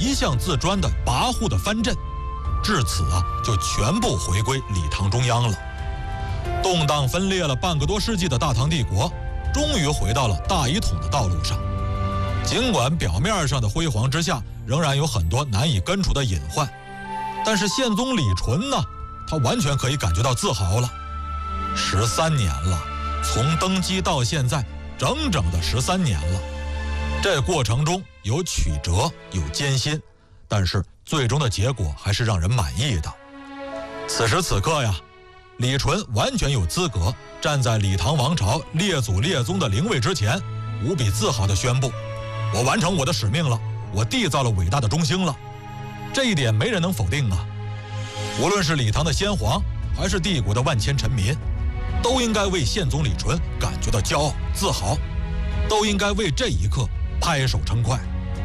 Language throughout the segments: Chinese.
一向自专的跋扈的藩镇，至此啊就全部回归李唐中央了。动荡分裂了半个多世纪的大唐帝国，终于回到了大一统的道路上。尽管表面上的辉煌之下仍然有很多难以根除的隐患，但是宪宗李纯呢，他完全可以感觉到自豪了。13年了，从登基到现在，整整的13年了。这过程中有曲折，有艰辛，但是最终的结果还是让人满意的。此时此刻呀，李纯完全有资格站在李唐王朝列祖列宗的灵位之前，无比自豪地宣布：我完成我的使命了，我缔造了伟大的中兴了。这一点没人能否定啊！无论是李唐的先皇，还是帝国的万千臣民，都应该为宪宗李纯感觉到骄傲自豪，都应该为这一刻拍手称快。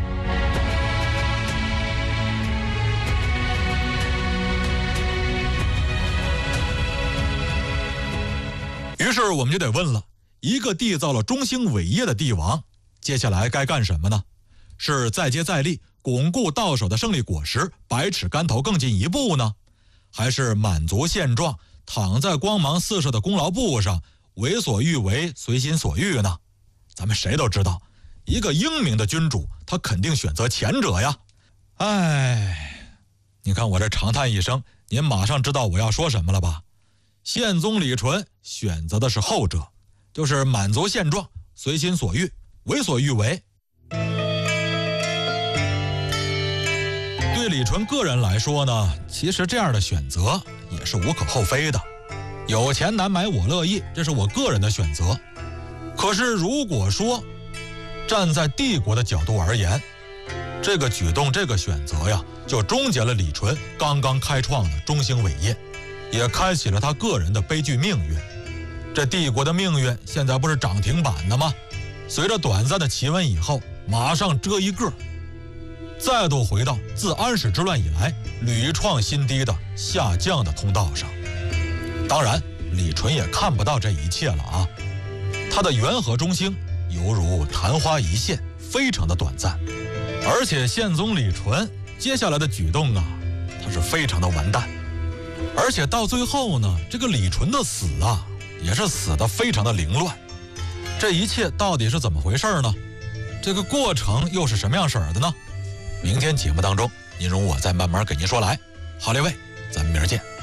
于是我们就得问了，一个缔造了中兴伟业的帝王，接下来该干什么呢？是再接再厉，巩固到手的胜利果实，百尺竿头更进一步呢？还是满足现状，躺在光芒四射的功劳簿上，为所欲为，随心所欲呢？咱们谁都知道，一个英明的君主，他肯定选择前者呀。你看我这长叹一声，您马上知道我要说什么了吧？宪宗李纯选择的是后者，就是满足现状，随心所欲，为所欲为。对李纯个人来说呢，其实这样的选择也是无可厚非的。有钱难买我乐意，这是我个人的选择。可是如果说站在帝国的角度而言，这个举动，这个选择呀，就终结了李纯刚刚开创的中兴伟业，也开启了他个人的悲剧命运。这帝国的命运现在不是涨停板的吗？随着短暂的企稳以后，马上遮一个，再度回到自安史之乱以来屡创新低的下降的通道上。当然李纯也看不到这一切了啊，他的元和中兴犹如昙花一现，非常的短暂。而且宪宗李纯接下来的举动啊，他是非常的完蛋。而且到最后呢，这个李纯的死啊，也是死得非常的凌乱。这一切到底是怎么回事呢？这个过程又是什么样式儿的呢？明天节目当中，您容我再慢慢给您说来。好嘞，喂，咱们明儿见。